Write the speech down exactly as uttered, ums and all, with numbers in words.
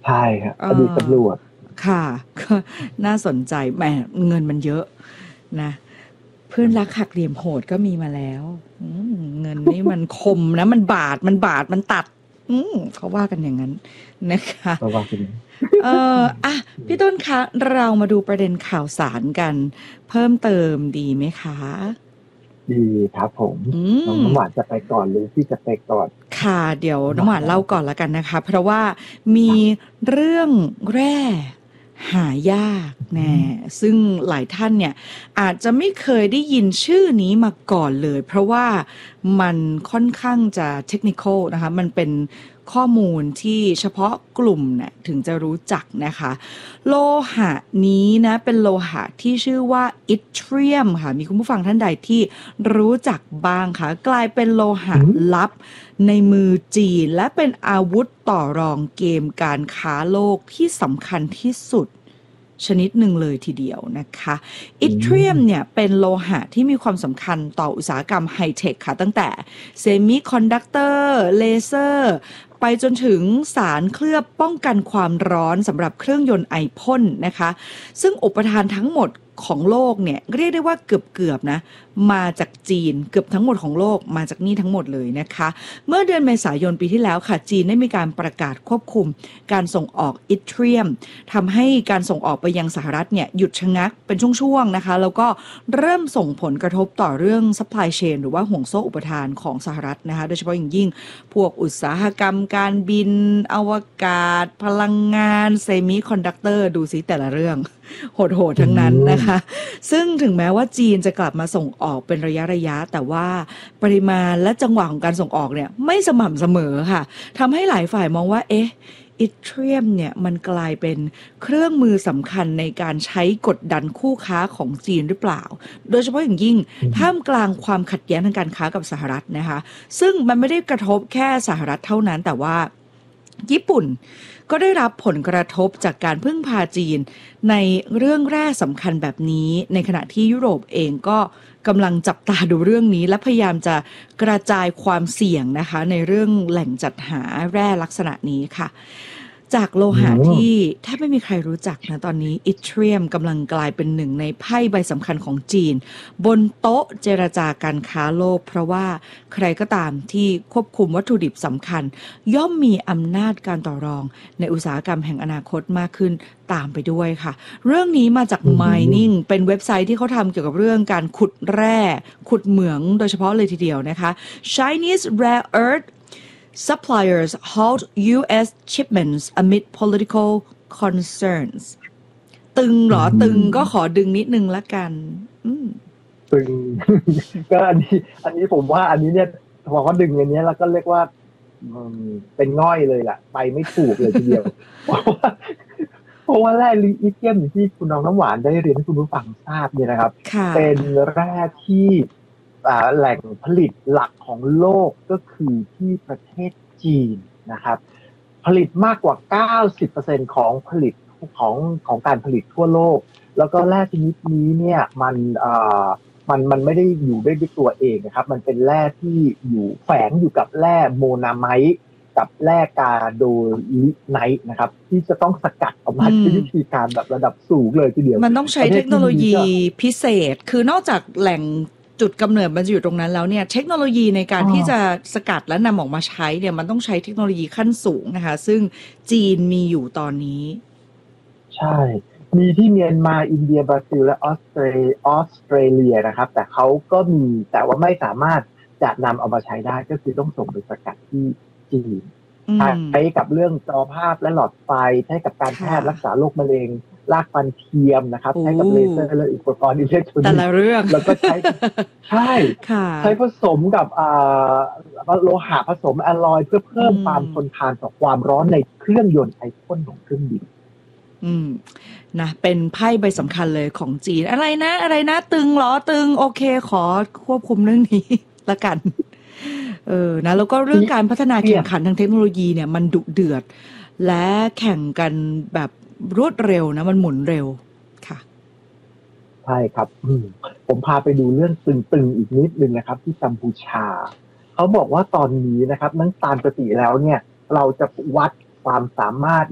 ใช่ครับเออดีตอตำรวจค่ะก็น่าสนใจแหมเงินมันเยอะนะเพื่อนรักหักเหลี่ยมโหดก็มีมาแล้วอืมเงินนี่มันคมนะมันบาดมันบาดมันตัดอืมเขาว่ากันอย่างนั้นนะคะระวังเป็นเอออ่ะพี่ต้นคะเรามาดูประเด็นข่าวสารกันเพิ่มเติมดีไหมคะดีครับผมอืน้องมน้ำหวานจะไปก่อนหรือพี่จะไปก่อนค่ะเดี๋ยวน้ำหน้ำหวานวานเล่าก่อนแล้วกันนะคะเพราะว่ามีเรื่องแร่หายากแน่ซึ่งหลายท่านเนี่ยอาจจะไม่เคยได้ยินชื่อนี้มาก่อนเลยเพราะว่ามันค่อนข้างจะเทคนิคอลนะคะมันเป็นข้อมูลที่เฉพาะกลุ่มเนี่ยถึงจะรู้จักนะคะโลหะนี้นะเป็นโลหะที่ชื่อว่าอิตเรียมค่ะมีคุณผู้ฟังท่านใดที่รู้จักบ้างคะกลายเป็นโลหะอืมลับในมือจีนและเป็นอาวุธต่อรองเกมการค้าโลกที่สำคัญที่สุดชนิดหนึ่งเลยทีเดียวนะคะอิอืตเรียมมเนี่ยเป็นโลหะที่มีความสำคัญต่ออุตสาหกรรมไฮเทคค่ะตั้งแต่เซมิคอนดักเตอร์เลเซอร์ไปจนถึงสารเคลือบป้องกันความร้อนสำหรับเครื่องยนต์ไอพ่นนะคะซึ่งอุปทานทั้งหมดของโลกเนี่ยเรียกได้ว่าเกือบๆนะมาจากจีนเกือบทั้งหมดของโลกมาจากนี่ทั้งหมดเลยนะคะเมื่อเดือนเมษายนปีที่แล้วค่ะจีนได้มีการประกาศควบคุมการส่งออกอิตเรียมทำให้การส่งออกไปยังสหรัฐเนี่ยหยุดชะงักเป็นช่วงๆนะคะแล้วก็เริ่มส่งผลกระทบต่อเรื่อง supply chain หรือว่าห่วงโซ่อุปทานของสหรัฐนะคะโดยเฉพาะอย่างยิ่งพวกอุตสาหกรรมการบินอวกาศพลังงานเซมิคอนดักเตอร์ดูสิแต่ละเรื่องโหดๆอืทั้งนั้นนะคะมซึ่งถึงแม้ว่าจีนจะกลับมาส่งออกเป็นระยะระยะแต่ว่าปริมาณและจังหวะของการส่งออกเนี่ยไม่สม่ำเสมอค่ะทำให้หลายฝ่ายมองว่าเอ๊ะอิตเรียมเนี่ยมันกลายเป็นเครื่องมือสำคัญในการใช้กดดันคู่ค้าของจีนหรือเปล่าโดยเฉพาะอย่างยิ่งอืมท่ามกลางความขัดแย้งทางการค้ากับสหรัฐนะคะซึ่งมันไม่ได้กระทบแค่สหรัฐเท่านั้นแต่ว่าญี่ปุ่นก็ได้รับผลกระทบจากการพึ่งพาจีนในเรื่องแร่สำคัญแบบนี้ในขณะที่ยุโรปเองก็กำลังจับตาดูเรื่องนี้และพยายามจะกระจายความเสี่ยงนะคะในเรื่องแหล่งจัดหาแร่ลักษณะนี้ค่ะจากโลอืหะที่มแทบไม่มีใครรู้จักนะตอนนี้อิตเรียมกำลังกลายเป็นหนึ่งในไพ่ใบสำคัญของจีนบนโต๊ะเจรจาการค้าโลกเพราะว่าใครก็ตามที่ควบคุมวัตถุดิบสำคัญย่อมมีอำนาจการต่อรองในอุตสาหกรรมแห่งอนาคตมากขึ้นตามไปด้วยค่ะเรื่องนี้มาจากอืม Mining เป็นเว็บไซต์ที่เขาทำเกี่ยวกับเรื่องการขุดแร่ขุดเหมืองโดยเฉพาะเลยทีเดียวนะคะ Chinese Rare Earth Suppliers halt U S shipments amid political concerns ตึงเหรอือตึงก็ขมอดึงนิดนึงละกันอืมตึง ก็อันนี้อันนี้ผมว่าอันนี้เนี่ยพอเขาดึงอย่างนี้ยแล้วก็เรียกว่าอืมเป็นง่อยเลยล่ะไปไม่ถูกเลยทีเดียวเพราะว่าเพราะว่าแร่ลิเธียมอย่างที่คุณน้องน้ำหวานได้เรียนให้คุณผู้ฟังทราบเนี่ยนะครับค่ะเป็นแร่ที่อ่าแหล่งผลิตหลักของโลกก็คือที่ประเทศจีนนะครับผลิตมากกว่า เก้าสิบเปอร์เซ็นต์ ของผลิตของของการผลิตทั่วโลกแล้วก็แร่ชนิดนี้เนี่ยมันเอ่อ มันมันไม่ได้อยู่ด้วยด้วยตัวเองนะครับมันเป็นแร่ที่อยู่แฝงอยู่กับแร่โมนาไมต์กับแร่กาโดลิไนท์นะครับที่จะต้องสกัดออกมาอืด้วยมวิธีการแบบระดับสูงเลยทีเดียวมันต้องใช้ประเทศเทคโนโลยีที่มีก็พิเศษ คือนอกจากแหล่งจุดกำเนิดมันจะอยู่ตรงนั้นแล้วเนี่ยเทคโนโลยีในการอ๋อที่จะสกัดและนำออกมาใช้เนี่ยมันต้องใช้เทคโนโลยีขั้นสูงนะคะซึ่งจีนมีอยู่ตอนนี้ใช่มีที่เมียนมาอินเดียบราซิลและออสเตรเลียออสเตรเลียนะครับแต่เขาก็มีแต่ว่าไม่สามารถจะนำเอามาใช้ได้ก็คือต้องส่งไปสกัดที่จีนอืมใช้กับเรื่องจอภาพและหลอดไฟใช้กับการแพค่ะทย์รักษาโรคมะเร็งรากฟันเทียมนะครับโอ้ใช้กับเลเซอร์และอุปกรณ์อิเล็กทรอแต่นิกส์ละเรื่องแล้วก็ใช้ใช่ค่ะใช้ผสมกับอ่าโลหะผสมแอลลอยเพื่ออืเพิ่มความทมนทานต่อความร้อนในเครื่องยนต์ไอพ่นของเครื่องบินอืมนะเป็นไพ่ใบสำคัญเลยของจีนอะไรนะอะไรนะตึงเหรอตึงโอเคขอควบคุมเรื่องนี้ ละกัน เออนะแล้วก็เรื่องที่การพัฒนาเทียบแข่งขันทางเทคโนโลยีเนี่ยมันดุเดือดและแข่งกันแบบรวดเร็วนะมันหมุนเร็วค่ะใช่ครับอืมผมพาไปดูเรื่องตึงๆอีกนิดนึงนะครับที่กัมพูชาเขาบอกว่าตอนนี้นะครับนั้นตามปกติแล้วเนี่ยเราจะวัดความสามารถ